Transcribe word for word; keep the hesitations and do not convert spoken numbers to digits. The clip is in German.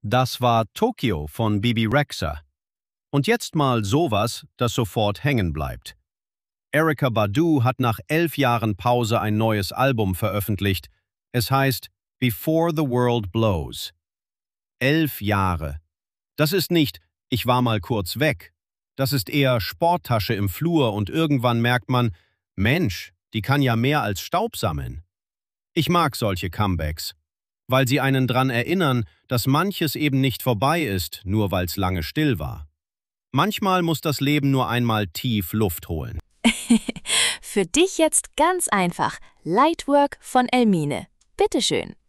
Das war Tokio von Bibi Rexha. Und jetzt mal sowas, das sofort hängen bleibt. Erykah Badu hat nach elf Jahren Pause ein neues Album veröffentlicht. Es heißt Before the World Blows. Elf Jahre. Das ist nicht, ich war mal kurz weg. Das ist eher Sporttasche im Flur und irgendwann merkt man, Mensch, die kann ja mehr als Staub sammeln. Ich mag solche Comebacks, weil sie einen dran erinnern, dass manches eben nicht vorbei ist, nur weil's lange still war. Manchmal muss das Leben nur einmal tief Luft holen. Für dich jetzt ganz einfach. Lightwork von Elmine. Bitteschön.